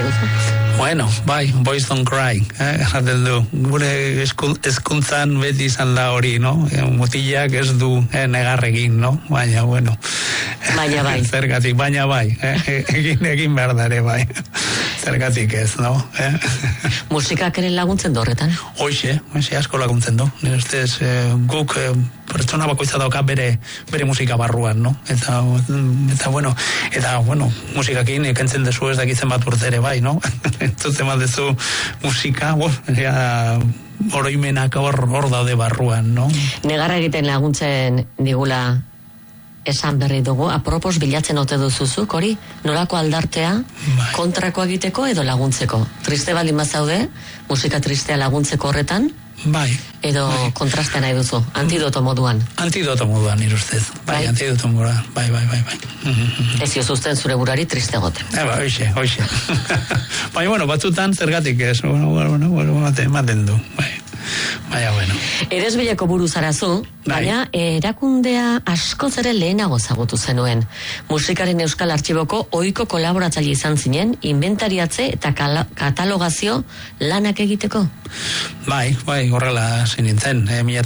guzu. Bueno, bai, Boys Don't Cry, jaten du. Gure hezkuntzan beti izan da hori, no? Mutilak ez du negarregin, no? Baina, bueno. Baina bai. Zergatik, baina bai. Egin behar dare, bai. Zergatik ez, no? Musikak ere laguntzen du horretan? Hoxe, asko laguntzen du. Nire ustez, guk pertsona bakoitza dauka bere musika barruan, no? Eta bueno, musikakin kentzen dezu ez dakitzen bat urtere bai, no? Entzuten bat dezu musika, oroimenak hor daude barruan, no? Negarra egiten laguntzen digula esan berri dugu, apropos bilatzen ote duzuzuk, hori? Nolako aldartea kontrako egiteko edo laguntzeko? Triste baldin bazaude, musika tristea laguntzeko horretan? Bai. Edo kontrastea nahi duzu, antidoto moduan? Antidoto moduan, nire ustez. Bai, antidoto moduan, bai. Ez jozuzten zure burari triste goten. Hoxe. Baina, bueno, batzutan zergatik ez, ematen du, bai. Baina, bueno. Eresbileko buru zarazu, baina erakundea askoz ere lehenago zagutu zenuen. Musikaren Euskal Artxiboko ohiko kolaboratzaile izan zinen, inventariatze eta katalogazio lanak egiteko? Bai, horrela zinintzen.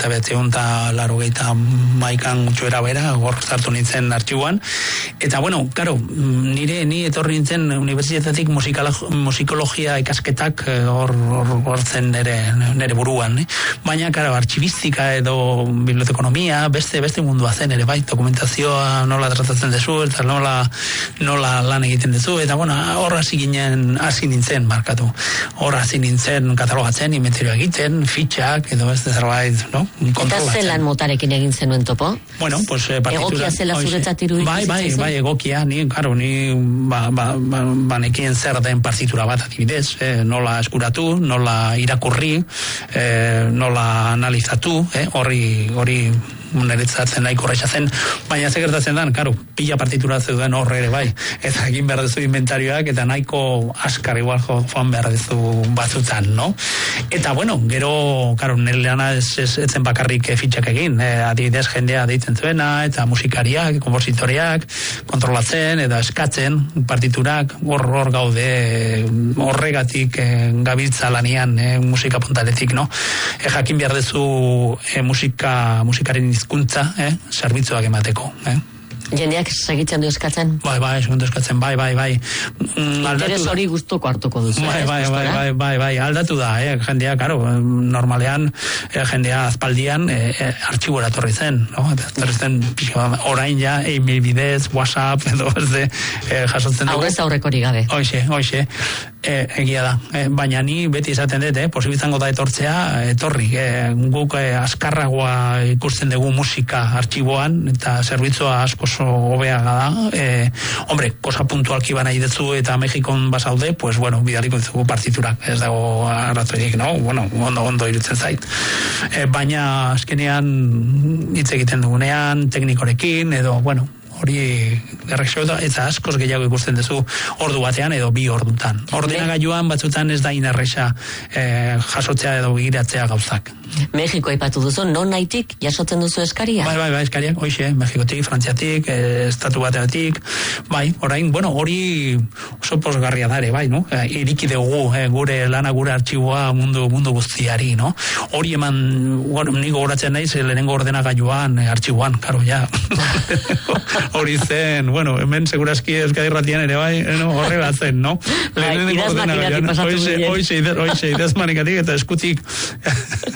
1980 txuera bera, hor zartu nintzen artxiboan. Eta, bueno, karo, ni etorri nintzen unibertsitatetik musikologia ikasketak hor zen nere buruan. Baina, karo, artxibistika edo bibliotekonomia, beste mundua zen ere, bai, dokumentazioa nola tratatzen dezu, eta nola lan egiten dezu, eta, bueno, hor hasi nintzen, markatu. Hor hasi nintzen katalogatzen, inventarioa egiten, fitxak, edo beste zerbait, no? Eta zelan motarekin egin zenuen topo? Bueno, pues partitura. Egokia zela zuretzat iruditzen? Bai, egokia, ni banekien zer den partitura bat adibidez, nola eskuratu, nola irakurri, nola analizatu, hori niretzatzen nahiko horretxa zen, baina ze gertatzen dan, karo, pila partitura zeuden horre ere bai, eta egin behar dezu inventarioak, eta nahiko askar igual joan behar dezu batzutan, no? Eta, bueno, gero, karo, nire lana etzen bakarrik fitxak egin, adibidez jendea deitzen zuena, eta musikariak, kompositoreak, kontrolatzen, eta eskatzen partiturak, hor gaude, horregatik gabiltza lanian, musika puntaletik, no? Jakin behar dezu musikaren hizkuntza, zerbitzuak emateko, Jendeak segitzen du eskatzen? Bai, segitzen eskatzen, bai. Interes hori guztoko hartuko duzu. Bai, aldatu da, jendea, karo, normalean, jendea azpaldian, artxibora torri zen, no? Torri zen, orain ja, e-mail bidez, WhatsApp, edo jasotzen dugu. Hau ez aurrekori gabe. Hoxe, egia da. Baina ni beti izaten dut, posibilizango da etorri. Guk askarragoa ikusten dugu musika artxiboan, eta zerbitzua asko hobea da. Hombre, kosa puntualki bana idezu eta Mexikon basaude, pues bueno, bidaliko ditugu partiturak, ez dago arratorik, no? Bueno, ondo irutzen zait. Baina azkenean hitz egiten dugunean, teknikorekin, edo, bueno, hori errekzio eta askoz gehiago ikusten duzu ordu batean edo 2 ordutan. Ordenagailuan batzutan ez da inerresa jasotzea edo begiratzea gauzak. Mexiko aipatu duzu, non nahitik jasotzen duzu eskaria? Bai, eskariak, hoxe, Mexikotik, Frantziatik, estatu bateatik, bai, orain, bueno, hori oso posgarria dare, bai, no? Iriki dugu, gure lana, gure artxiboa mundu guztiari, no? Hori eman, bueno, niko horatzen naiz, lehenengo ordenagailuan, artxiboan, karo, ja. Hori zen, bueno, hemen segurazki Euskadi Irratian ere bai, horre bat zen, no? Bai, idazmanikatik pasatu ginen. Hoxe, idazmanikatik eta eskutik